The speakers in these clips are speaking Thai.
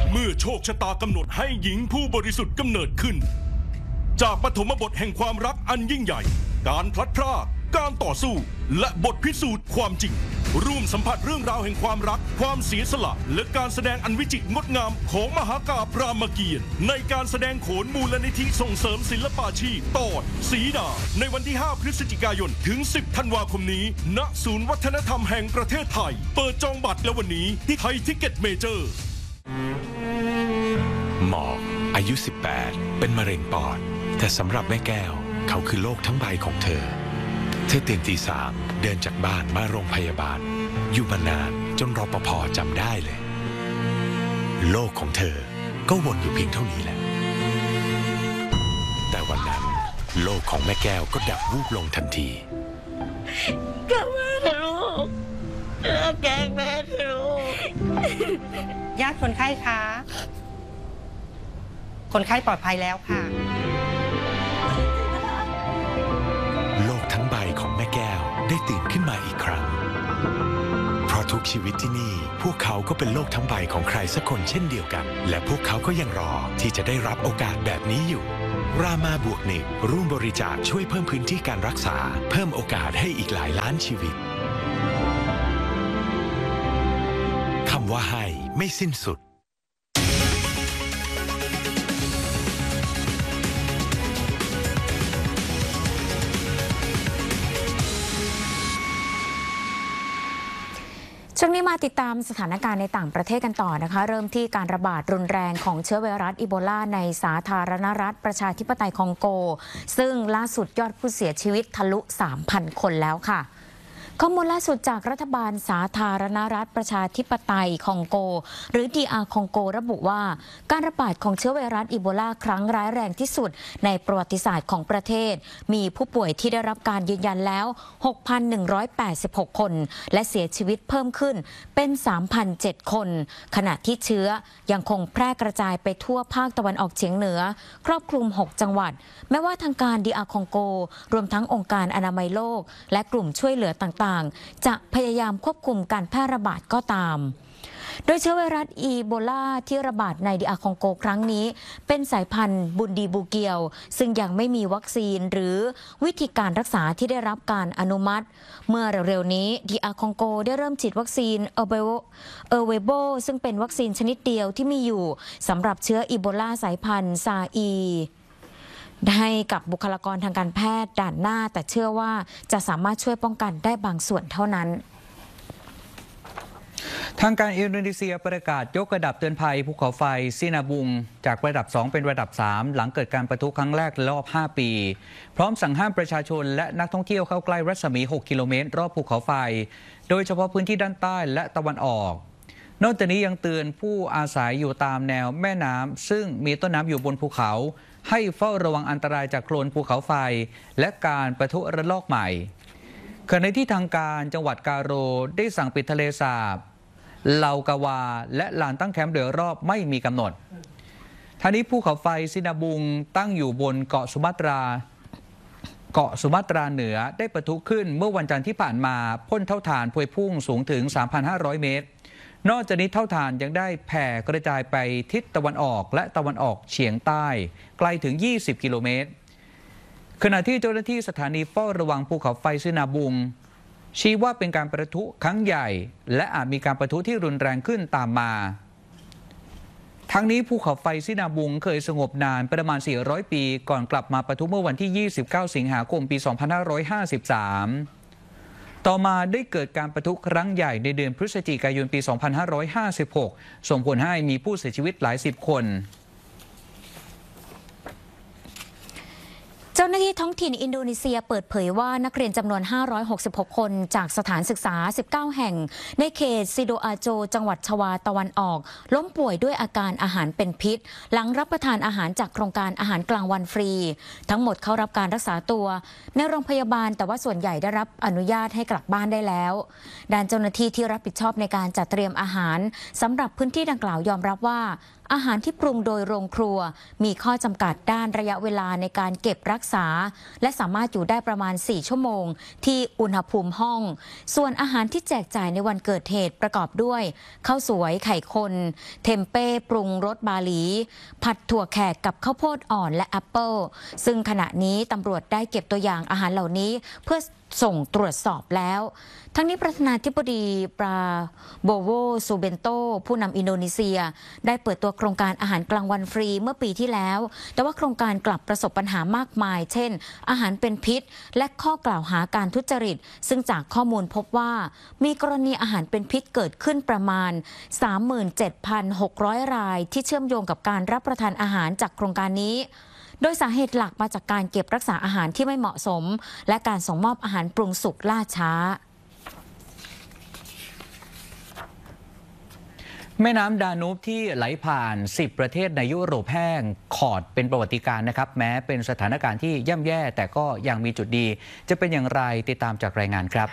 เมื่อโชคชะตากำหนดให้หญิงผู้บริสุทธิ์กำเนิดขึ้นจากปฐมบทแห่งความรักอันยิ่งใหญ่การพลัดพรากการต่อสู้และบทพิสูจน์ความจริงร่วมสัมผัสเรื่องราวแห่งความรักความเสียสละและการแสดงอันวิจิตรงดงามของมหากาพย์รามเกียรติ์ในการแสดงโขนมูลนิธิส่งเสริมศิลปาชีพตอนสีดาในวันที่ 5 พฤศจิกายนถึง 10 ธันวาคมนี้ณศูนย์วัฒนธรรมแห่งประเทศไทยเปิดจองบัตรแล้ววันนี้ที่ไทยทิกเก็ตเมเจอร์หมอกอายุ 18 เป็นมะเร็งปอดแต่สำหรับแม่แก้วเขาคือโลกทั้งใบของเธอตื่นตี 3เดินจากบ้านมาโรงพยาบาลอยู่มานานจนรปภ.จำได้เลยโลกของเธอก็วนอยู่เพียงเท่านี้แหละแต่วันนั้นโลกของแม่แก้วก็ดับวูบลงทันทีกลับมาเถอะลูกแกล้งแม่เถอะลูกญาติคนไข้คะคนไข้ปลอดภัยแล้วค่ะโลกทั้งใบของแม่แก้วได้ตื่นขึ้นมาอีกครั้งเพราะทุกชีวิตที่นี่พวกเขาก็เป็นโลกทั้งใบของใครสักคนเช่นเดียวกันและพวกเขาก็ยังรอที่จะได้รับโอกาสแบบนี้อยู่รามาบวก1ร่วมบริจาคช่วยเพิ่มพื้นที่การรักษาเพิ่มโอกาสให้อีกหลายล้านชีวิตคำว่าให้ไม่สิ้นสุดช่วงนี้มาติดตามสถานการณ์ในต่างประเทศกันต่อนะคะเริ่มที่การระบาดรุนแรงของเชื้อไวรัสอีโบลาในสาธารณรัฐประชาธิปไตยคองโกซึ่งล่าสุดยอดผู้เสียชีวิตทะลุ 3,000 คนแล้วค่ะข้อมูลล่าสุดจากรัฐบาลสาธารณรัฐประชาธิปไตยคองโกหรือ DR คองโกระบุว่าการระบาดของเชื้อไวรัสอีโบลาครั้งร้ายแรงที่สุดในประวัติศาสตร์ของประเทศมีผู้ป่วยที่ได้รับการยืนยันแล้ว 6,186 คนและเสียชีวิตเพิ่มขึ้นเป็น 3,007 คนขณะที่เชื้อยังคงแพร่กระจายไปทั่วภาคตะวันออกเฉียงเหนือครอบคลุม 6 จังหวัดแม้ว่าทางการ DR คองโกรวมทั้งองค์การอนามัยโลกและกลุ่มช่วยเหลือต่างจะพยายามควบคุมการแพร่ระบาดก็ตามโดยเชื้อไวรัสอีโบลาที่ระบาดในDR คองโกครั้งนี้เป็นสายพันธุ์บุนดีบูเกียวซึ่งยังไม่มีวัคซีนหรือวิธีการรักษาที่ได้รับการอนุมัติเมื่อเร็วๆนี้DR คองโกได้เริ่มฉีดวัคซีนเอเวโบซึ่งเป็นวัคซีนชนิดเดียวที่มีอยู่สำหรับเชื้ออีโบลาสายพันธุ์ซาอีให้กับบุคลากรทางการแพทย์ด่านหน้าแต่เชื่อว่าจะสามารถช่วยป้องกันได้บางส่วนเท่านั้นทางการอินโดนีเซียประกาศยกระดับเตือนภัยภูเขาไฟซินาบุงจากระดับ 2 เป็นระดับ 3 หลังเกิดการประทุครั้งแรกรอบ 5 ปีพร้อมสั่งห้ามประชาชนและนักท่องเที่ยวเข้าใกล้รัศมี 6 กิโลเมตรรอบภูเขาไฟโดยเฉพาะพื้นที่ด้านใต้และตะวันออกนอกจากนี้ยังเตือนผู้อาศัยอยู่ตามแนวแม่น้ำซึ่งมีต้นน้ำอยู่บนภูเขาให้เฝ้าระวังอันตรายจากโคลนภูเขาไฟและการปะทุระลอกใหม่ขณะที่ทางการจังหวัดกาโรได้สั่งปิดทะเลสาบเลากาวาและลานตั้งแคมป์โดยรอบไม่มีกำหนดทางนี้ภูเขาไฟซินาบุงตั้งอยู่บนเกาะสุมาตราเหนือได้ปะทุขึ้นเมื่อวันจันทร์ที่ผ่านมาพ่นเท่าฐานพวยพุ่งสูงถึง 3,500 เมตรนอกจากนี้เท่าฐานยังได้แผ่กระจายไปทิศตะวันออกและตะวันออกเฉียงใต้ไกลถึง 20 กิโลเมตรขณะที่เจ้าหน้าที่สถานีเฝ้าระวังภูเขาไฟซินาบุงชี้ว่าเป็นการประทุครั้งใหญ่และอาจมีการประทุที่รุนแรงขึ้นตามมาทั้งนี้ภูเขาไฟซินาบุงเคยสงบนานประมาณ 400 ปีก่อนกลับมาประทุเมื่อวันที่ 29 สิงหาคม ปี 2553ต่อมาได้เกิดการปะทุครั้งใหญ่ในเดือนพฤศจิกายนปี 2556 ส่งผลให้มีผู้เสียชีวิตหลายสิบคนเจ้าหน้าที่ท้องถิ่นอินโดนีเซียเปิดเผยว่านักเรียนจำนวน 566 คนจากสถานศึกษา 19 แห่งในเขตซิโดอาโจจังหวัดชวาตะวันออกล้มป่วยด้วยอาการอาหารเป็นพิษหลังรับประทานอาหารจากโครงการอาหารกลางวันฟรีทั้งหมดเข้ารับการรักษาตัวในโรงพยาบาลแต่ว่าส่วนใหญ่ได้รับอนุญาตให้กลับบ้านได้แล้วด้านเจ้าหน้าที่ที่รับผิดชอบในการจัดเตรียมอาหารสำหรับพื้นที่ดังกล่าวยอมรับว่าอาหารที่ปรุงโดยโรงครัวมีข้อจำกัดด้านระยะเวลาในการเก็บรักษาและสามารถอยู่ได้ประมาณ4ชั่วโมงที่อุณหภูมิห้องส่วนอาหารที่แจกจ่ายในวันเกิดเหตุประกอบด้วยข้าวสวยไข่คนเทมเป้ปรุงรสบาหลีผัดถั่วแขกกับข้าวโพดอ่อนและแอปเปิลซึ่งขณะนี้ตำรวจได้เก็บตัวอย่างอาหารเหล่านี้เพื่อส่งตรวจสอบแล้วทั้งนี้ประธานาธิบดีปราโบโวซูเบนโตผู้นำอินโดนีเซียได้เปิดตัวโครงการอาหารกลางวันฟรีเมื่อปีที่แล้วแต่ว่าโครงการกลับประสบปัญหามากมายเช่นอาหารเป็นพิษและข้อกล่าวหาการทุจริตซึ่งจากข้อมูลพบว่ามีกรณีอาหารเป็นพิษเกิดขึ้นประมาณ 37,600 รายที่เชื่อมโยงกับการรับประทานอาหารจากโครงการนี้โดยสาเหตุหลักมาจากการเก็บรักษาอาหารที่ไม่เหมาะสมและการส่งมอบอาหารปรุงสุกล่าช้าแม่น้ำดานูบที่ไหลผ่าน10ประเทศในยุโรปแห้งขอดเป็นประวัติการณ์นะครับแม้เป็นสถานการณ์ที่ย่ำแย่แต่ก็ยังมีจุดดีจะเป็นอย่างไรติดตามจากรายงานครับ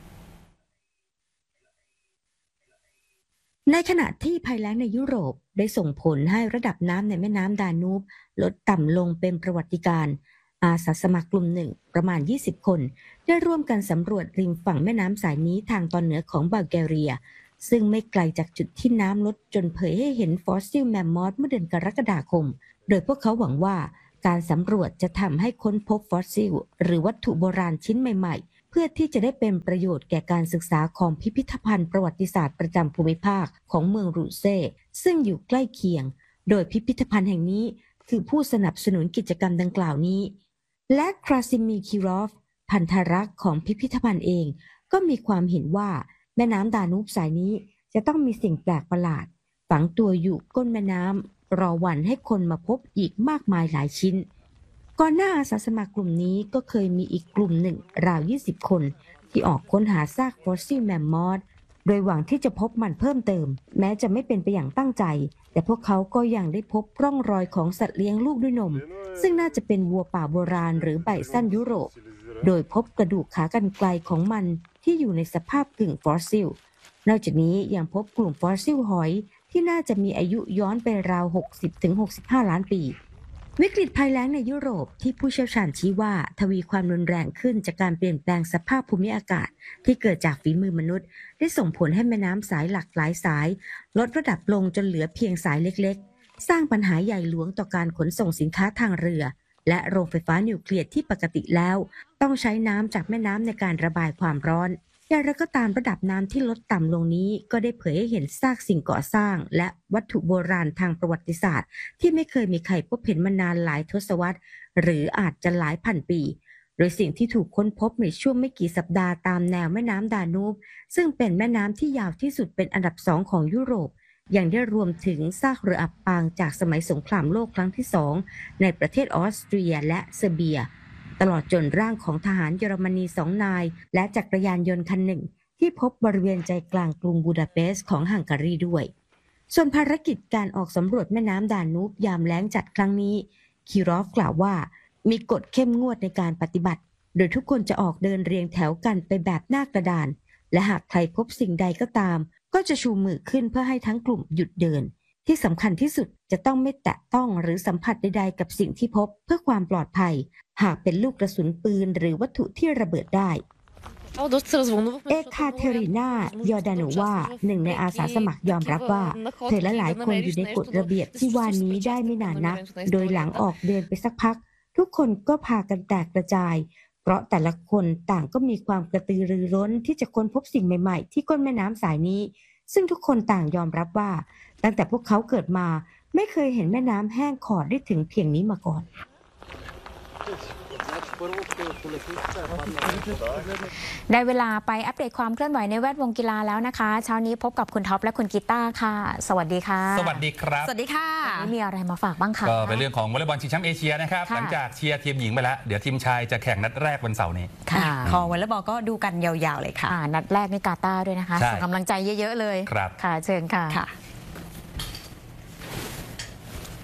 ในขณะที่ภัยแล้งในยุโรปได้ส่งผลให้ระดับน้ำในแม่น้ำดานูบลดต่ำลงเป็นประวัติการณ์อาสาสมัครกลุ่มหนึ่งประมาณ20คนได้ร่วมกันสำรวจริมฝั่งแม่น้ำสายนี้ทางตอนเหนือของบัลแกเรียซึ่งไม่ไกลจากจุดที่น้ำลดจนเผยให้เห็นฟอสซิลแมมมอธเมื่อเดือนกรกฎาคมโดยพวกเขาหวังว่าการสำรวจจะทำให้ค้นพบฟอสซิลหรือวัตถุโบราณชิ้นใหม่ๆเพื่อที่จะได้เป็นประโยชน์แก่การศึกษาของพิพิธภัณฑ์ประวัติศาสตร์ประจำภูมิภาคของเมืองรูเซ่ซึ่งอยู่ใกล้เคียงโดยพิพิธภัณฑ์แห่งนี้คือผู้สนับสนุนกิจกรรมดังกล่าวนี้และคราซิมีคิรอฟพันธรักษ์ของพิพิธภัณฑ์เองก็มีความเห็นว่าแม่น้ำดานูบสายนี้จะต้องมีสิ่งแปลกประหลาดฝังตัวอยู่ก้นแม่น้ำรอวันให้คนมาพบอีกมากมายหลายชิ้นก่อนหน้าอาสาสมัครกลุ่มนี้ก็เคยมีอีกกลุ่มหนึ่งราว20คนที่ออกค้นหาซากฟอสซิลแมมมอธโดยหวังที่จะพบมันเพิ่มเติมแม้จะไม่เป็นไปอย่างตั้งใจแต่พวกเขาก็ยังได้พบร่องรอยของสัตว์เลี้ยงลูกด้วยนมซึ่งน่าจะเป็นวัวป่าโบราณหรือไบซันยุโรปโดยพบกระดูกขากรรไกรของมันที่อยู่ในสภาพกึ่งฟอสซิลนอกจากนี้ยังพบกลุ่มฟอสซิลหอยที่น่าจะมีอายุย้อนไปราว 60-65 ล้านปีวิกฤตภัยแล้งในยุโรปที่ผู้เชี่ยวชาญชี้ว่าทวีความรุนแรงขึ้นจากการเปลี่ยนแปลงสภาพภูมิอากาศที่เกิดจากฝีมือมนุษย์ได้ส่งผลให้แม่น้ำสายหลากหลายสายลดระดับลงจนเหลือเพียงสายเล็กๆสร้างปัญหาใหญ่หลวงต่อการขนส่งสินค้าทางเรือและโรงไฟฟ้านิวเคลียร์ที่ปกติแล้วต้องใช้น้ำจากแม่น้ำในการระบายความร้อนอย่างไรก็ตามระดับน้ำที่ลดต่ำลงนี้ก็ได้เผยให้เห็นซากสิ่งก่อสร้างและวัตถุโบราณทางประวัติศาสตร์ที่ไม่เคยมีใครพบเห็นมานานหลายทศวรรษหรืออาจจะหลายพันปีโดยสิ่งที่ถูกค้นพบในช่วงไม่กี่สัปดาห์ตามแนวแม่น้ำดานูบซึ่งเป็นแม่น้ำที่ยาวที่สุดเป็นอันดับ2ของยุโรปยังได้รวมถึงซากเรืออับปางจากสมัยสงครามโลกครั้งที่2ในประเทศออสเตรียและเซอร์เบียตลอดจนร่างของทหารเยอรมนี2 นายและจักรยานยนต์คันหนึ่งที่พบบริเวณใจกลางกรุงบูดาเปสต์ของฮังการีด้วยส่วนภารกิจการออกสำรวจแม่น้ำดานูบยามแล้งจัดครั้งนี้คิรอฟกล่าวว่ามีกฎเข้มงวดในการปฏิบัติโดยทุกคนจะออกเดินเรียงแถวกันไปแบบหน้ากระดานและหากใครพบสิ่งใดก็ตามก็จะชูมือขึ้นเพื่อให้ทั้งกลุ่มหยุดเดินที่สำคัญที่สุดจะต้องไม่แตะต้องหรือสัมผัสใดๆกับสิ่งที่พบเพื่อความปลอดภัยหากเป็นลูกกระสุนปืนหรือวัตถุที่ระเบิดได้เอคาเทริน่ายอร์ดาโนวาหนึ่งในอาสาสมัครยอมรับว่าเธอและหลายคนอยู่ในกฎระเบียบที่ว่านี้ได้ไม่นานนักโดยหลังออกเดินไปสักพักทุกคนก็พากันแตกกระจายเพราะแต่ละคนต่างก็มีความกระตือรือร้นที่จะค้นพบสิ่งใหม่ๆที่ก้นแม่น้ำสายนี้ซึ่งทุกคนต่างยอมรับว่าตั้งแต่พวกเขาเกิดมาไม่เคยเห็นแม่น้ำแห้งขอดได้ถึงเพียงนี้มาก่อนได้เวลาไปอัปเดตความเคลื่อนไหวในแวดวงกีฬาแล้วนะคะเช้านี้พบกับคุณท็อปและคุณกีตาร์ค่ะสวัสดีค่ะสวัสดีครับสวัสดีค่ะวันนี้มีอะไรมาฝากบ้างคะก็เป็นเรื่องของวอลเลย์บอลชิงแชมป์เอเชียนะครับหลังจากเชียร์ทีมหญิงไปแล้วเดี๋ยวทีมชายจะแข่งนัดแรกวันเสาร์นี้ค่ะคอวอลเลย์บอลก็ดูกันยาวๆเลยค่ะนัดแรกในกาตาร์ด้วยนะคะส่งกำลังใจเยอะๆเลยครับค่ะเชิญค่ะ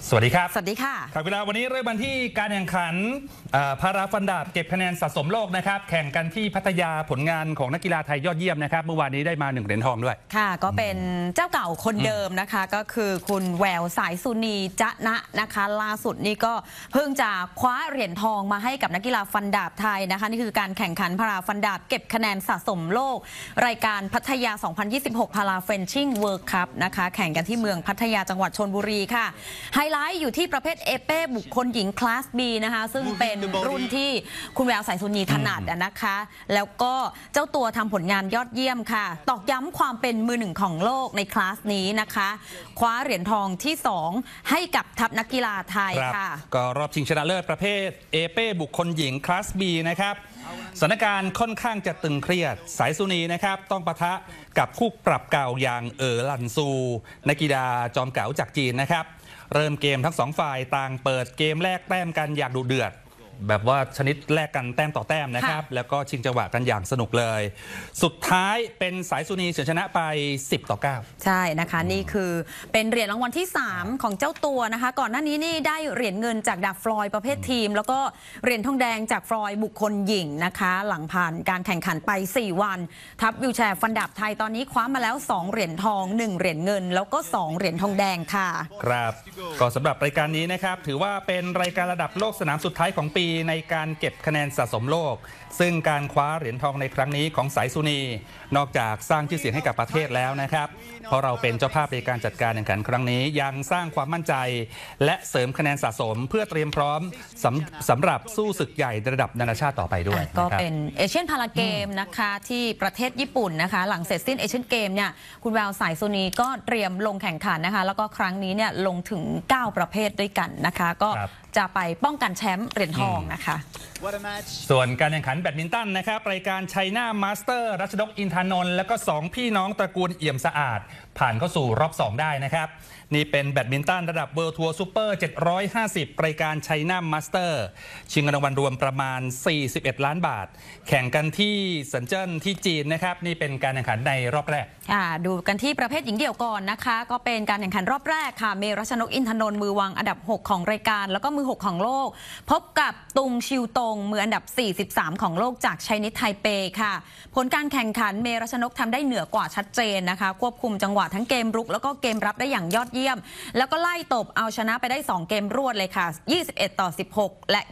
สวัสดีครับสวัสดีค่ะครับเวลาวันนี้เริ่มกันที่การแข่งขันพาราฟันดาบเก็บคะแนนสะสมโลกนะครับแข่งกันที่พัทยาผลงานของนักกีฬาไทยยอดเยี่ยมนะครับเมื่อวานนี้ได้มา1เหรียญทองด้วยค่ะก็เป็นเจ้าเก่าคนเดิมนะคะก็คือคุณแววสายสุนีจ๊ะนะนะคะล่าสุดนี่ก็เพิ่งจะคว้าเหรียญทองมาให้กับนักกีฬาฟันดาบไทยนะคะนี่คือการแข่งขันพาราฟันดาบเก็บคะแนนสะสมโลกรายการพัทยา 2026 พาราเฟนชิ่งเวิร์คคัพนะคะแข่งกันที่เมืองพัทยาจังหวัดชลบุรีค่ะไฮไลท์อยู่ที่ประเภทเอเป้บุคคลหญิงคลาส B นะคะซึ่งเป็นรุ่นที่คุณแววสายสุนีถนัดนะคะแล้วก็เจ้าตัวทำผลงานยอดเยี่ยมค่ะตอกย้ำความเป็นมือหนึ่งของโลกในคลาสนี้นะคะคว้าเหรียญทองที่2ให้กับทัพนักกีฬาไทยค่ะก็รอบชิงชนะเลิศประเภทเอเป้บุคคลหญิงคลาส B นะครับสถานการณ์ค่อนข้างจะตึงเครียดสายสุนีนะครับต้องปะทะกับคู่ปรับเก่าอย่างหลันซูนักกีฬาจอมเก๋าจากจีนนะครับเริ่มเกมทั้งสองฝ่ายต่างเปิดเกมแรกแต้มกันอย่างดุเดือดแบบว่าชนิดแลกกันแต้มต่อแต้มนะครับแล้วก็ชิงจังหวะกันอย่างสนุกเลยสุดท้ายเป็นสายสุนีเฉือนชนะไป10-9ใช่นะคะนี่คือเป็นเหรียญรางวัลที่3ของเจ้าตัวนะคะก่อนหน้านี้นี่ได้เหรียญเงินจากดาบฟลอยประเภททีมแล้วก็เหรียญทองแดงจากฟลอยบุคคลหญิงนะคะหลังผ่านการแข่งขันไป4วันทัพวิวแชร์ฟันดาบไทยตอนนี้คว้ามาแล้ว2เหรียญทอง1เหรียญเงินแล้วก็2เหรียญทองแดงค่ะครับก็สำหรับรายการนี้นะครับถือว่าเป็นรายการระดับโลกสนามสุดท้ายของปีในการเก็บคะแนนสะสมโลกซึ่งการคว้าเหรียญทองในครั้งนี้ของสายสุนีนอกจากสร้างชื่อเสียงให้กับประเทศแล้วนะครับเพราะเราเป็นเจ้าภาพในการจัดการแข่งขันครั้งนี้ยังสร้างความมั่นใจและเสริมคะแนนสะสมเพื่อเตรียมพร้อมสำหรับสู้ศึกใหญ่ระดับนานาชาติต่อไปด้วยก็เป็นเอเชียนพาราเกมนะคะที่ประเทศญี่ปุ่นนะคะหลังเสร็จสิ้นเอเชียนเกมเนี่ยคุณแววสายสุนีก็เตรียมลงแข่งขันนะคะแล้วก็ครั้งนี้เนี่ยลงถึง9ประเภทด้วยกันนะคะก็จะไปป้องกันแชมป์เหรียญทองนะคะส่วนการแข่งขันแบดมินตันนะครับรายการไชน่ามาสเตอร์รัชนกอินทานนท์และก็2พี่น้องตระกูลเอี่ยมสะอาดผ่านเข้าสู่รอบ2ได้นะครับนี่เป็นแบดมินตันระดับเวิลด์ทัวร์ซูเปอร์750รายการไชน่ามาสเตอร์ชิงเงินรางวัลรวมประมาณ41ล้านบาทแข่งกันที่เซินเจิ้นที่จีนนะครับนี่เป็นการแข่งขันในรอบแรกดูกันที่ประเภทหญิงเดี่ยวก่อนนะคะก็เป็นการแข่งขันรอบแรกค่ะเมรัชนกอินทนนท์มือวางอันดับ6ของรายการแล้วก็มือ6ของโลกพบกับตุงชิวตงมืออันดับ43ของโลกจากไชนีสไทเปค่ะผลการแข่งขันเมรัชนกทำได้เหนือกว่าชัดเจนนะคะควบคุมจังหวะทั้งเกมรุกแล้วก็เกมรับได้อย่างยอดเยี่ยมแล้วก็ไล่ตบเอาชนะไปได้2เกมรวดเลยค่ะ21-16และ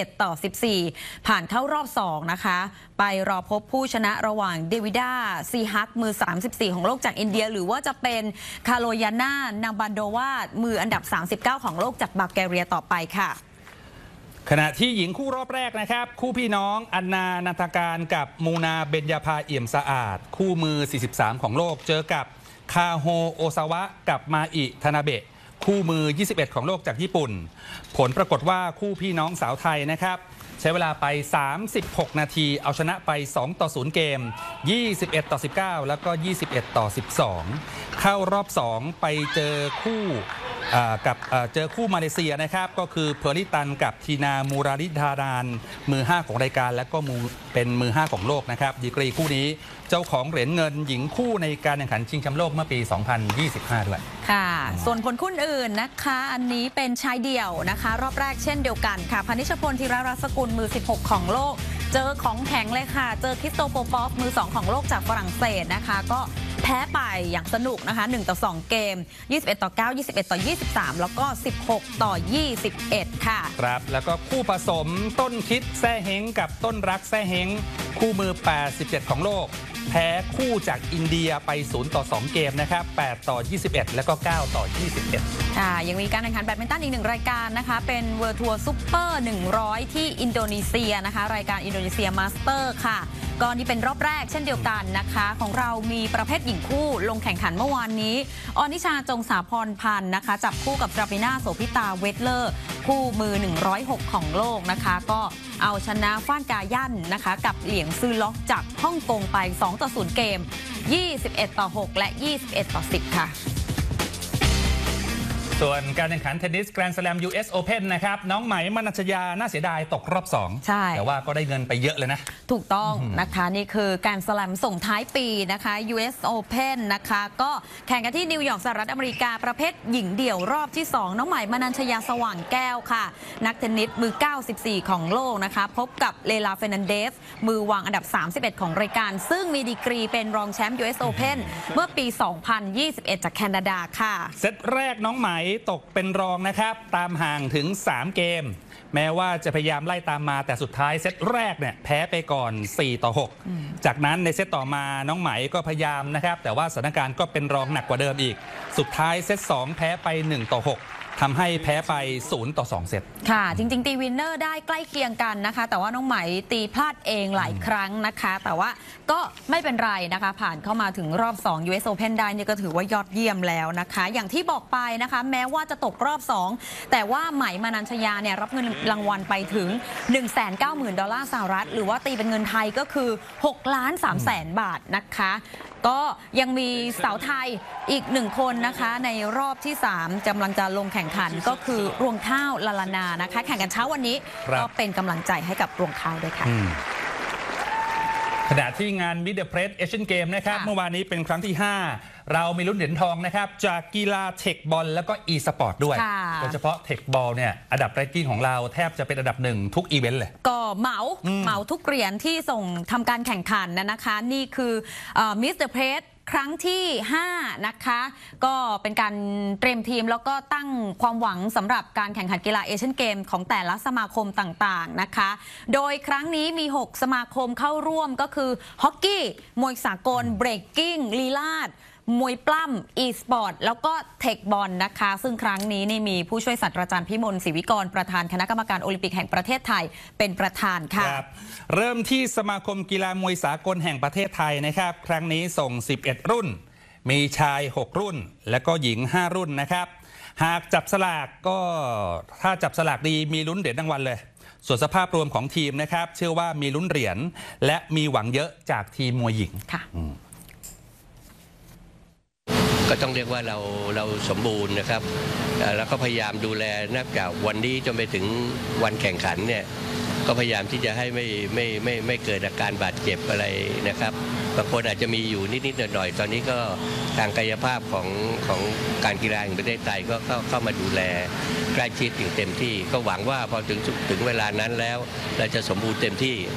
21-14ผ่านเข้ารอบ2นะคะไปรอพบผู้ชนะระหว่างเดวิด้าซีฮักมือ34ของโลกจากอินเดียหรือว่าจะเป็นคาโลยาน่านาบันโดวามืออันดับ39ของโลกจากบัลแกเรียต่อไปค่ะขณะที่หญิงคู่รอบแรกนะครับคู่พี่น้องอันนานันทการกับมูนาเบญญาภาเอี่ยมสะอาดคู่มือ43ของโลกเจอกับคาโฮโอซาวะกับมาอิทานาเบะคู่มือ21ของโลกจากญี่ปุ่นผลปรากฏว่าคู่พี่น้องสาวไทยนะครับใช้เวลาไป36นาทีเอาชนะไป2-0เกม21-19แล้วก็21-12เข้ารอบ2ไปเจอคู่เจอคู่มาเลเซียนะครับก็คือเพอร์ลิตันกับทีนามูราริธารานมือ5ของรายการและก็เป็นมือ5ของโลกนะครับดีกรีคู่นี้เจ้าของเหรียญเงินหญิงคู่ในการแข่งขันชิงแชมป์โลกเมื่อปี 2025 ด้วยค่ะส่วนผลคู่อื่นนะคะอันนี้เป็นชายเดี่ยวนะคะรอบแรกเช่นเดียวกันค่ะพนิชพลธีรรัศกุลมือ16ของโลกเจอของแข็งเลยค่ะเจอคริสโตโปปอฟมือ2ของโลกจากฝรั่งเศสนะคะก็แพ้ไปอย่างสนุกนะคะ1-2เกม21-9 21-23แล้วก็16-21ค่ะครับแล้วก็คู่ผสมต้นคิดแซ่เฮงกับต้นรักแซ่เฮงคู่มือ87ของโลกแพ้คู่จากอินเดียไป0-2เกมนะครับ8-21แล้วก็9-21 ยังมีการแข่งขันแบดมินตันอีก1รายการนะคะเป็นเวิลด์ทัวร์ซุปเปอร์100ที่อินโดนีเซียนะคะรายการอินโดนีเซียมาสเตอร์ค่ะก็นี่เป็นรอบแรกเช่นเดียวกันนะคะของเรามีประเภทหญิงคู่ลงแข่งขันเมื่อวานนี้อนิชาจงสาพรพันธ์นะคะจับคู่กับราปิน่าโสภิตาเวทเลอร์คู่มือ106ของโลกนะคะก็เอาชนะฟ้านกายันนะคะกับเหลียงซือล็อกจากฮ่องกงไป2-0เกม21-6และ21-10ค่ะส่วนการแข่งขันเทนนิสแกรนด์สแลม US Open นะครับน้องไหมมนัญชยาน่าเสียดายตกรอบ2 ใช่แต่ว่าก็ได้เงินไปเยอะเลยนะถูกต้องนะคะนี่คือการสแลมส่งท้ายปีนะคะ US Open นะคะก็แข่งกันที่นิวยอร์กสหรัฐอเมริกาประเภทหญิงเดี่ยวรอบที่ 2 น้องไหมมนัญชยาสว่างแก้วค่ะนักเทนนิสมือ 94 ของโลกนะคะพบกับเลลาเฟร์นันเดสมือวางอันดับ 31 ของรายการซึ่งมีดีกรีเป็นรองแชมป์ US Open เมื่อปี 2021 จากแคนาดาค่ะเซตแรกน้องไหมตกเป็นรองนะครับตามห่างถึง3 เกมแม้ว่าจะพยายามไล่ตามมาแต่สุดท้ายเซตแรกเนี่ยแพ้ไปก่อน4-6จากนั้นในเซตต่อมาน้องไหมก็พยายามนะครับแต่ว่าสถานการณ์ก็เป็นรองหนักกว่าเดิมอีกสุดท้ายเซต2แพ้ไป1-6ทำให้แพ้ไป0-2 เซตค่ะจริงๆตีวินเนอร์ได้ใกล้เคียงกันนะคะแต่ว่าน้องไหมตีพลาดเองหลายครั้งนะคะแต่ว่าก็ไม่เป็นไรนะคะผ่านเข้ามาถึงรอบ2 US Open ได้นี่ก็ถือว่ายอดเยี่ยมแล้วนะคะอย่างที่บอกไปนะคะแม้ว่าจะตกรอบ2แต่ว่าไหมมนัญชยาเนี่ยรับเงินรางวัลไปถึง 190,000 ดอลลาร์สหรัฐหรือว่าตีเป็นเงินไทยก็คือ6,300,000 บาทนะคะก็ยังมีสาวไทยอีก1คนนะคะในรอบที่3กำลังจะลงแข่งขันก็คือรวงข้าวลาลานานะคะแข่งกันเช้าวันนี้ก็เป็นกำลังใจให้กับรวงข้าวด้วยค่ะขณะที่งานมิดเดิลเพรสเอเชียนเกมนะครับเมื่อวานนี้เป็นครั้งที่ 5เรามีลุ้นเหรียญทองนะครับจากกีฬาเทคบอลแล้วก็อีสปอร์ตด้วยโดยเฉพาะเทคบอลเนี่ยอันดับแรงกิ้งของเราแทบจะเป็นอันดับ1ทุกอีเวนต์เลยก็เหมาทุกเหรียญที่ส่งทำการแข่งขันนะคะนี่คือมิสเตอร์เพรสครั้งที่5นะคะก็เป็นการเตรียมทีมแล้วก็ตั้งความหวังสำหรับการแข่งขันกีฬาเอเชียนเกมของแต่ละสมาคมต่างๆนะคะโดยครั้งนี้มี6สมาคมเข้าร่วมก็คือฮอกกี้มวยสากลเบรกกิ้งลีลาดมวยปล้ำอีสปอร์ตแล้วก็เทคบอลนะคะซึ่งครั้งนี้นี่มีผู้ช่วยศาสตราจารย์พิมลศรีวิกรประธานคณะกรรมการโอลิมปิกแห่งประเทศไทยเป็นประธานค่ะเริ่มที่สมาคมกีฬามวยสากลแห่งประเทศไทยนะครับครั้งนี้ส่ง11รุ่นมีชาย6รุ่นและก็หญิง5รุ่นนะครับหากจับสลากก็ถ้าจับสลากดีมีลุ้นเหรียญรางวัลเลยส่วนสภาพรวมของทีมนะครับเชื่อว่ามีลุ้นเหรียญและมีหวังเยอะจากทีมมวยหญิงค่ะก็ต้องเรียกว่าเราสมบูรณ์นะครับแล้วก็พยายามดูแลนับจากวันนี้จนไปถึงวันแข่งขันเนี่ยก็พยายามที่จะให้ไม่เกิดอาการบาดเจ็บอะไรนะครับบางคนอาจจะมีอยู่นิดๆหน่อยๆตอนนี้ก็ทางกายภาพของการกีฬาแห่งประเทศไทยก็เข้ามาดูแลใกล้ชิดอย่างเต็มที่ก็หวังว่าพอถึงเวลานั้นแล้วเราจะสมบูรณ์เต็มที่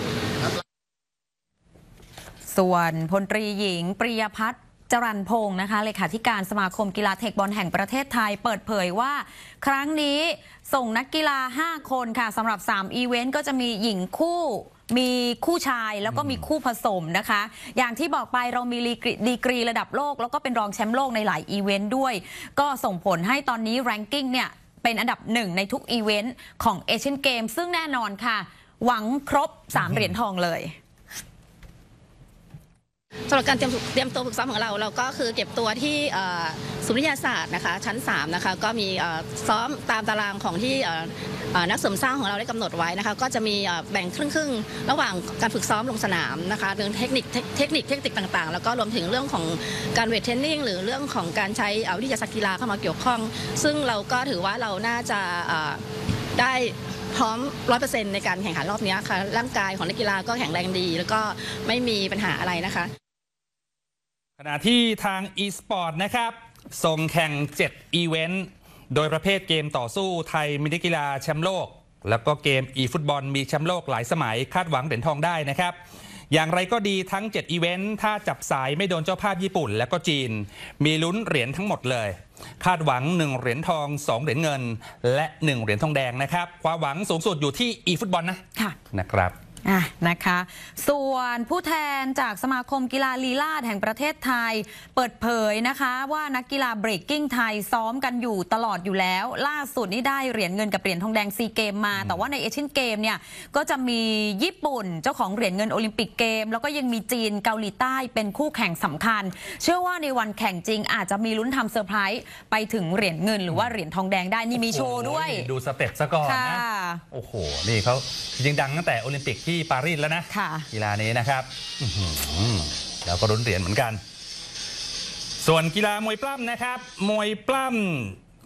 ส่วนพลตรีหญิงปริยพัฒน์จรัญพงศ์นะคะเลขาธิการสมาคมกีฬาเทคบอลแห่งประเทศไทยเปิดเผยว่าครั้งนี้ส่งนักกีฬา5คนค่ะสำหรับ3อีเวนต์ก็จะมีหญิงคู่มีคู่ชายแล้วก็มีคู่ผสมนะคะอย่างที่บอกไปเรามีดีกรีระดับโลกแล้วก็เป็นรองแชมป์โลกในหลายอีเวนต์ด้วยก็ส่งผลให้ตอนนี้แรงกิ้งเนี่ยเป็นอันดับ1ในทุกอีเวนต์ของเอเชียนเกมซึ่งแน่นอนค่ะหวังครบ3เหรียญทองเลยสำหรับการเตรียมตัวฝึกซ้อมของเราก็คือเก็บตัวที่ศูนย์วิทยาศาสตร์นะคะชั้น3นะคะก็มีซ้อมตามตารางของที่นักเสริมสร้างของเราได้กำหนดไว้นะคะก็จะมีแบ่งครึ่งระหว่างการฝึกซ้อมลงสนามนะคะเรื่องเทคนิคต่างๆแล้วก็รวมถึงเรื่องของการเวทเทรนนิ่งหรือเรื่องของการใช้วิทยาศาสตร์กีฬาเข้ามาเกี่ยวข้องซึ่งเราก็ถือว่าเราน่าจะได้พร้อม 100% ในการแข่งขันรอบนี้ค่ะร่างกายของนักกีฬาก็แข็งแรงดีแล้วก็ไม่มีปัญหาอะไรนะคะขณะที่ทาง e-sport นะครับส่งแข่ง7อีเวนต์โดยประเภทเกมต่อสู้ไทยมีนักกีฬาแชมป์โลกแล้วก็เกม e-ฟุตบอลมีแชมป์โลกหลายสมัยคาดหวังเหรียญทองได้นะครับอย่างไรก็ดีทั้ง7อีเวนต์ถ้าจับสายไม่โดนเจ้าภาพญี่ปุ่นและก็จีนมีลุ้นเหรียญทั้งหมดเลยคาดหวัง1เหรียญทอง2เหรียญเงินและ1เหรียญทองแดงนะครับความหวังสูงสุดอยู่ที่ e-ฟุตบอลนะครับนะคะส่วนผู้แทนจากสมาคมกีฬาลีลาดแห่งประเทศไทยเปิดเผยนะคะว่านักกีฬาเบรกกิ้งไทยซ้อมกันอยู่ตลอดอยู่แล้วล่าสุดนี่ได้เหรียญเงินกับเหรียญทองแดงซีเกมมาแต่ว่าในเอเชียนเกมเนี่ยก็จะมีญี่ปุ่นเจ้าของเหรียญเงินโอลิมปิกเกมแล้วก็ยังมีจีนเกาหลีใต้เป็นคู่แข่งสำคัญเชื่อว่าในวันแข่งจริงอาจจะมีลุ้นทำเซอร์ไพรส์ไปถึงเหรียญเงินหรือว่าเหรียญทองแดงได้นี่มีโชว์ด้วยดูสเต็ปซะก่อนนะโอ้โหนี่เขาจริงดังตั้งแต่โอลิมปิกที่ปารีสแล้วนะกีฬานี้นะครับแล้วก็ลุ้นเหรียญเหมือนกันส่วนกีฬามวยปล้ำนะครับมวยปล้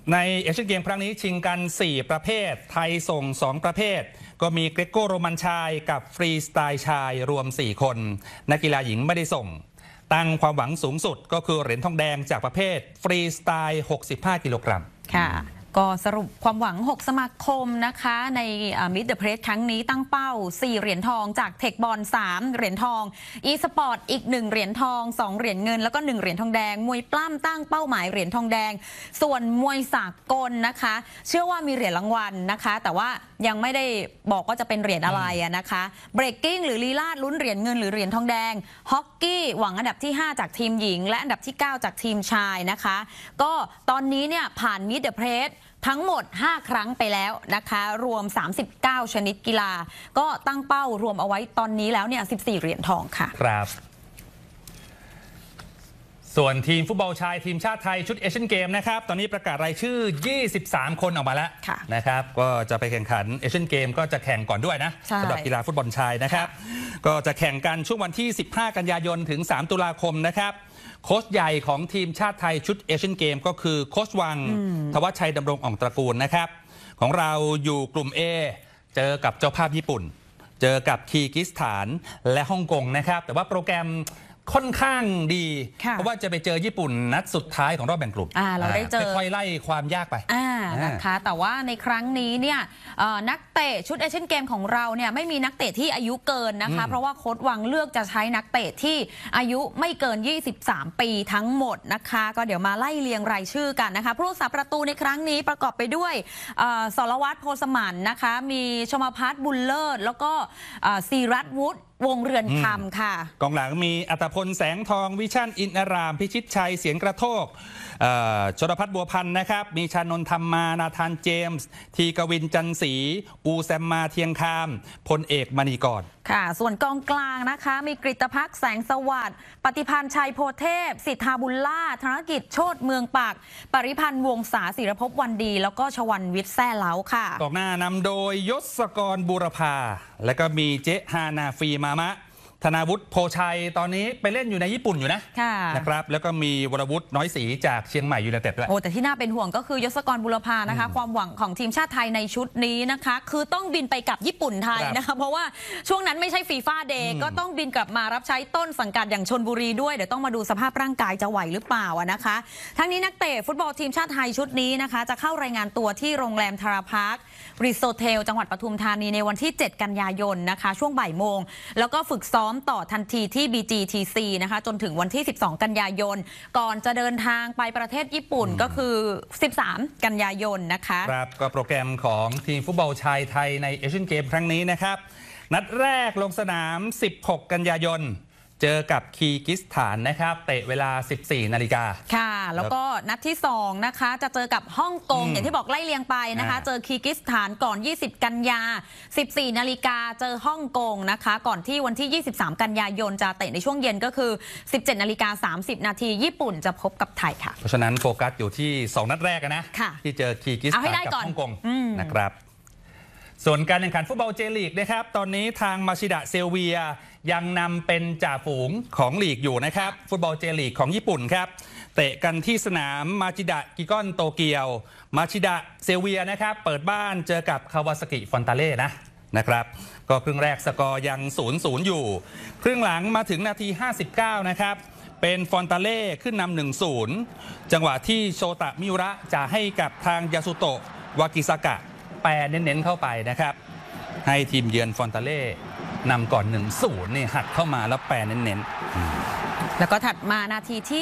ในเอเชียนเกมครั้งนี้ชิงกัน 4 ประเภทไทยส่ง 2 ประเภทก็มีเกรโกโรมันชายกับฟรีสไตล์ชายรวม 4 คนนักกีฬาหญิงไม่ได้ส่งตั้งความหวังสูงสุดก็คือเหรียญทองแดงจากประเภทฟรีสไตล์65 กิโลกรัมค่ะก็สรุปความหวัง 6 สมาคมนะคะในมิดเดอะเพรสครั้งนี้ตั้งเป้า 4 เหรียญทองจากเทคบอล 3 เหรียญทองอีสปอร์ตอีก 1 เหรียญทอง 2 เหรียญเงินแล้วก็ 1 เหรียญทองแดงมวยปล้ำตั้งเป้าหมายเหรียญทองแดงส่วนมวยสากลนะคะเชื่อว่ามีเหรียญรางวัลนะคะแต่ว่ายังไม่ได้บอกว่าจะเป็นเหรียญอะไรนะคะเบรกกิ้งหรือลีลาดลุ้นเหรียญเงินหรือเหรียญทองแดงฮอกกี้หวังอันดับที่ 5 จากทีมหญิงและอันดับที่ 9 จากทีมชายนะคะก็ตอนนี้เนี่ยผ่านมิดเดอะเพรสทั้งหมด 5 ครั้งไปแล้วนะคะรวม 39 ชนิดกีฬาก็ตั้งเป้ารวมเอาไว้ตอนนี้แล้วเนี่ย 14 เหรียญทองค่ะครับส่วนทีมฟุตบอลชายทีมชาติไทยชุดเอเชียนเกมนะครับตอนนี้ประกาศรายชื่อ 23 คนออกมาแล้วนะครับก็จะไปแข่งขันเอเชียนเกมก็จะแข่งก่อนด้วยนะสำหรับกีฬาฟุตบอลชายนะครับก็จะแข่งกันช่วงวันที่ 15 กันยายนถึง 3 ตุลาคมนะครับโค้ชใหญ่ของทีมชาติไทยชุดเอเชียนเกมก็คือโค้ชวังทวัชชัยดำรงอ่องตระกูลนะครับของเราอยู่กลุ่ม A เจอกับเจ้าภาพญี่ปุ่นเจอกับคีร์กิสถานและฮ่องกงนะครับแต่ว่าโปรแกรมค่อนข้างดีเพราะว่าจะไปเจอญี่ปุ่นนัดสุดท้ายของรอบแบ่งกลุ่มเราได้เจอค่อยๆไล่ความยากไปนะคะแต่ว่าในครั้งนี้เนี่ยนักเตะชุดเอเชียนเกมของเราเนี่ยไม่มีนักเตะที่อายุเกินนะคะเพราะว่าโค้ชวังเลือกจะใช้นักเตะที่อายุไม่เกิน23 ปีทั้งหมดนะคะก็เดี๋ยวมาไล่เรียงรายชื่อกันนะคะผู้รักษาประตูในครั้งนี้ประกอบไปด้วยสรวัตรโพสมันนะคะมีชมาภัทรบุญเลิศแล้วก็ศิรัตน์วุฒิวงเรือนคำค่ะกองหลังมีอัตพลแสงทองวิชั่นอินทรามพิชิตชัยเสียงกระโทกชลพัฒน์บัวพันธ์นะครับมีชานนท์ธรรมานาธานเจมส์ทีกวินจันศรีอูแซมมาเทียงคามพลเอกมณีกรค่ะส่วนกองกลางนะคะมีกฤตภักดิ์แสงสวัสดิ์ปฏิพันธ์ชัยโพเทพสิทธาบุญล่าธนกิจโชติเมืองปากปริพันธ์วงศาศิรภพวันดีแล้วก็ชวันวิทย์แซ่เล้าค่ะกองหน้านำโดยยศกรบูรพาและก็มีเจฮานาฟีมามะธนาวุฒิโพชัยตอนนี้ไปเล่นอยู่ในญี่ปุ่นอยู่นะครับแล้วก็มีวรวุฒิน้อยศรีจากเชียงใหม่ยูไนเต็ดด้วยแต่ที่น่าเป็นห่วงก็คือยศกรบุรพานะคะความหวังของทีมชาติไทยในชุดนี้นะคะคือต้องบินไปกับญี่ปุ่นไทยนะคะเพราะว่าช่วงนั้นไม่ใช่ฟีฟ่าเดย์ก็ต้องบินกลับมารับใช้ต้นสังกัดอย่างชลบุรีด้วยเดี๋ยวต้องมาดูสภาพร่างกายจะไหวหรือเปล่านะคะทั้งนี้นักเตะฟุตบอลทีมชาติไทยชุดนี้นะคะจะเข้ารายงานตัวที่โรงแรมทาราพาร์ครีสอร์ทเทลจังหวัดปทุมธานีในวันที่ 7 กันยายนนะคะช่วงบ่ายโมงแล้วก็ฝึกซ้อมต่อทันทีที่ BGTC นะคะจนถึงวันที่ 12 กันยายนก่อนจะเดินทางไปประเทศญี่ปุ่นก็คือ 13 กันยายนนะคะครับก็โปรแกรมของทีมฟุตบอลชายไทยในเอเชียนเกมครั้งนี้นะครับนัดแรกลงสนาม 16 กันยายนเจอกับคีร์กิสถานนะครับเตะเวลา 14 นาฬิกาค่ะแล้วก็นัดที่2นะคะจะเจอกับฮ่องกงอย่างที่บอกไล่เรียงไปนะคะเจอคีร์กิสถานก่อน 20 กันยา 14 นาฬิกาเจอฮ่องกงนะคะก่อนที่วันที่ 23 กันยายนจะเตะในช่วงเย็นก็คือ 17 นาฬิกา 30 นาทีญี่ปุ่นจะพบกับไทยค่ะเพราะฉะนั้นโฟกัสอยู่ที่ 2 นัดแรกนะที่เจอคีร์กิสถานกับฮ่องกงนะครับส่วนการแข่งขันฟุตบอลเจลีกนะครับตอนนี้ทางมาชิดะเซลเวียยังนำเป็นจ่าฝูงของลีกอยู่นะครับฟุตบอลเจลีกของญี่ปุ่นครับเตะกันที่สนามมาชิดะกิกอนโตเกียวมาชิดะเซลเวียนะครับเปิดบ้านเจอกับคาวาซากิฟอนตาเล่นะครับก็ครึ่งแรกสกอร์ยัง 0-0 อยู่ครึ่งหลังมาถึงนาที 59 นะครับเป็นฟอนตาเล่ขึ้นนำ 1-0 จังหวะที่โชตะมิอุระจะให้กับทางยาสุโตะวากิซากะแปรเน้นๆเข้าไปนะครับให้ทีมเยือนฟอนตาเล่นำก่อน 1-0 นี่หักเข้ามาแล้วแปรเน้นๆแล้วก็ถัดมานาทีที่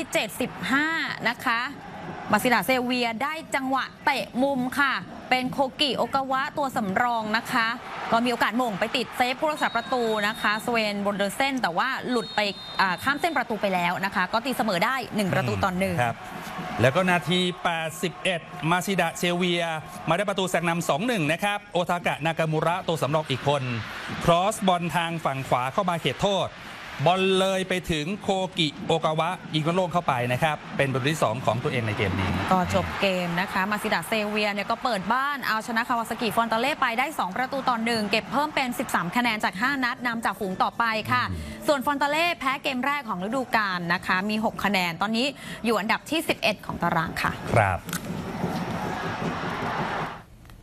75 นะคะมาซิดะเซเวียได้จังหวะเตะมุมค่ะเป็นโคกิโอกาวะตัวสำรองนะคะก็มีโอกาสหม่งไปติดเซฟผู้รักษาประตูนะคะสเวนบนเดอร์เซนแต่ว่าหลุดไปข้ามเส้นประตูไปแล้วนะคะก็ตีเสมอได้1-1 ครับแล้วก็นาที 81 มาซิดะเซเวียมาได้ประตูแซงนำ 2-1 นะครับโอทากะนากามูระตัวสำรองอีกคนครอสบอลทางฝั่งขวาเข้ามาเขตโทษบอลเลยไปถึงโคกิโอกาวะยิงโล่งเข้าไปนะครับเป็นประตูที่2ของตัวเองในเกมนี้ก็จบเกมนะคะมาซิดะเซเวียเนี่ยก็เปิดบ้านเอาชนะคาวาซากิฟอนตาเล่ไปได้2-1เก็บเพิ่มเป็น13คะแนนจาก5นัดนำจากฝูงต่อไปค่ะส่วนฟอนตาเล่แพ้เกมแรกของฤดูกาลนะคะมี6คะแนนตอนนี้อยู่อันดับที่11ของตารางค่ะครับ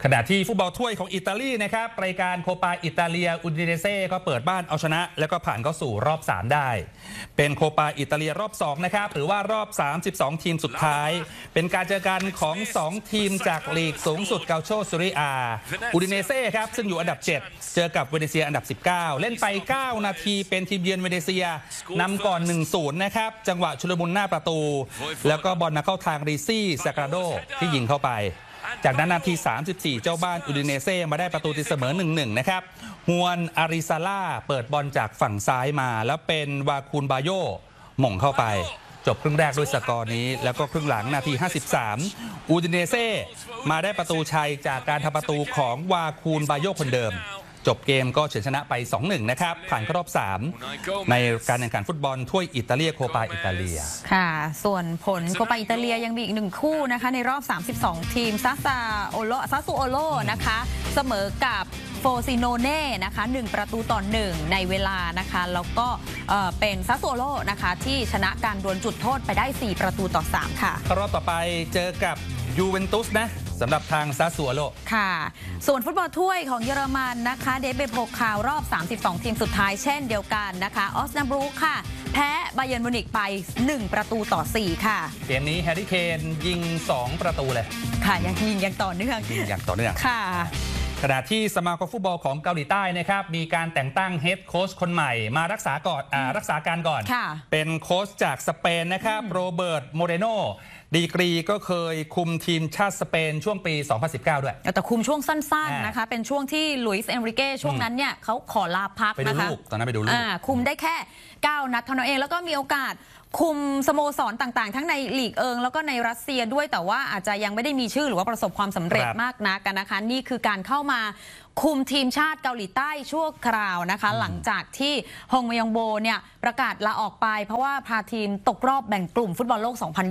ขณะที่ฟุตบอลถ้วยของอิตาลีนะครับรายการโคปาอิตาเลียอุดิเนเซ่ก็เปิดบ้านเอาชนะแล้วก็ผ่านเข้าสู่รอบ3ได้เป็นโคปาอิตาเลียรอบ2นะครับหรือว่ารอบ32ทีมสุดท้ายเป็นการเจอกันของ2ทีมจากลีกสูงสุดเกาโชซูริอาอุดิเนเซ่ครับซึ่งอยู่อันดับ7เจอกับเวเนเซียอันดับ19เล่นไป9นาทีเป็นทีมเยือนเวเนเซียนำก่อน 1-0 นะครับจังหวะชุลมุนหน้าประตูแล้วก็บอลมาเข้าทางริซี่ซากราโดที่ยิงเข้าไปจากนั้นนาที34เจ้าบ้านอุดิเนเซ่มาได้ประตูตีเสมอ 1-1 นะครับฮวนอาริซาล่าเปิดบอลจากฝั่งซ้ายมาแล้วเป็นวาคูนบาโยหม่งเข้าไปจบครึ่งแรกด้วยสกอร์นี้แล้วก็ครึ่งหลังนาที53อูดิเนเซ่มาได้ประตูชัยจากการทำประตูของวาคูนบาโยคนเดิมจบเกมก็เฉือนชนะไป 2-1 นะครับผ่านเข้ารอบ3ในการแข่งขันฟุตบอลถ้วยอิตาเลียโคปาอิตาเลียค่ะส่วนผลโคปาอิตาเลียยังมีอีก1คู่นะคะในรอบ32ทีมซาซูโอโลนะคะเสมอกับโฟซิโนเน่นะคะ1-1ในเวลานะคะแล้วก็เป็นซาซูโอโลนะคะที่ชนะการดวลจุดโทษไปได้4-3ค่ะรอบต่อไปเจอกับยูเวนตุสนะสำหรับทางซาซูโอโลค่ะส่วนฟุตบอลถ้วยของเยอรมันนะคะเดเบโพคาวรอบ32ทีมสุดท้ายเช่นเดียวกันนะคะออสนาบรูคค่ะแพ้บาเยิร์นมิวนิกไป1-4ค่ะเกมนี้แฮร์รี่เคนยิง2ประตูเลยค่ะยังยิงอย่างต่อเนื่องค่ะขณะที่สมาคมฟุตบอลของเกาหลีใต้นะครับมีการแต่งตั้งเฮดโค้ชคนใหม่มารักษาการก่อนเป็นโค้ชจากสเปนนะครับโรเบิร์ตโมเรโนดีกรีก็เคยคุมทีมชาติสเปนช่วงปี 2019 ด้วยแต่คุมช่วงสั้นๆนะคะเป็นช่วงที่ลุยส์เอนริเก้ช่วงนั้นเนี่ยเขาขอลาพักนะคะตอนนั้นไปดูลูกคุมได้แค่9นัดเท่านั้นเองแล้วก็มีโอกาสคุมสโมสรต่างๆทั้งในลีกแล้วก็ในรัสเซียด้วยแต่ว่าอาจจะยังไม่ได้มีชื่อหรือว่าประสบความสำเร็จมากนักนะคะนี่คือการเข้ามาคุมทีมชาติเกาหลีใต้ชั่วคราวนะคะหลังจากที่ฮงมยองโบเนี่ยประกาศลาออกไปเพราะว่าพาทีมตกรอบแบ่งกลุ่มฟุตบอลโลก